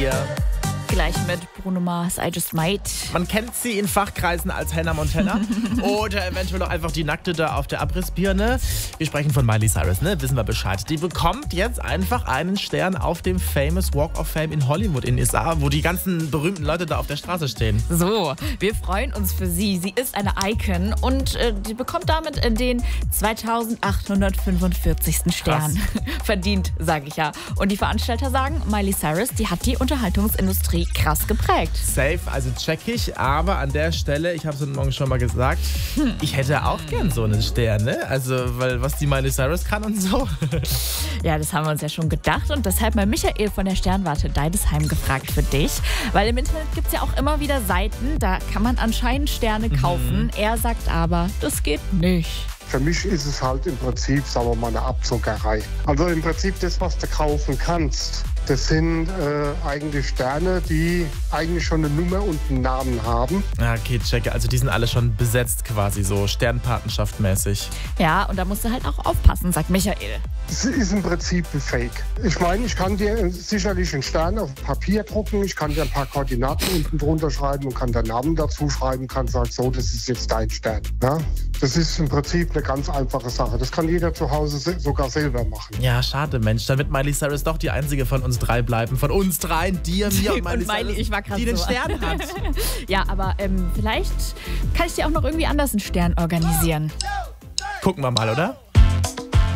hier. Gleich mit Bruno Mars, I Just Might. Man kennt sie in Fachkreisen als Hannah Montana oder eventuell auch einfach die Nackte da auf der Abrissbirne. Wir sprechen von Miley Cyrus, ne? Wissen wir Bescheid. Die bekommt jetzt einfach einen Stern auf dem Famous Walk of Fame in Hollywood in USA, wo die ganzen berühmten Leute da auf der Straße stehen. So, wir freuen uns für sie. Sie ist eine Icon und die bekommt damit den 2845. Stern. Verdient, sage ich ja. Und die Veranstalter sagen, Miley Cyrus, die hat die Unterhaltungsindustrie krass geprägt. Safe, also check ich, aber an der Stelle, ich habe es heute Morgen schon mal gesagt, ich hätte auch gern so einen Stern, ne? Also, weil was die Miley Cyrus kann und so. Ja, das haben wir uns ja schon gedacht und deshalb mal Michael von der Sternwarte Deidesheim gefragt für dich, weil im Internet gibt es ja auch immer wieder Seiten, da kann man anscheinend Sterne kaufen. Er sagt aber, das geht nicht. Für mich ist es halt im Prinzip, sagen wir mal, eine Abzockerei. Also im Prinzip das, was du kaufen kannst, das sind eigentlich Sterne, die eigentlich schon eine Nummer und einen Namen haben. Ja, okay, checke. Also die sind alle schon besetzt quasi, so Sternpatenschaft-mäßig. Ja, und da musst du halt auch aufpassen, sagt Michael. Es ist im Prinzip ein Fake. Ich meine, ich kann dir sicherlich einen Stern auf Papier drucken, ich kann dir ein paar Koordinaten unten drunter schreiben und kann den Namen dazu schreiben, kann sagen, so, das ist jetzt dein Stern. Ja? Das ist im Prinzip eine ganz einfache Sache. Das kann jeder zu Hause sogar selber machen. Ja, schade, Mensch. Dann wird Miley Cyrus doch die einzige von uns drei bleiben. Von uns dreien, dir, mir und Miley Cyrus, ich war die den Stern hat. Ja, aber vielleicht kann ich dir auch noch irgendwie anders einen Stern organisieren. Gucken wir mal, oder?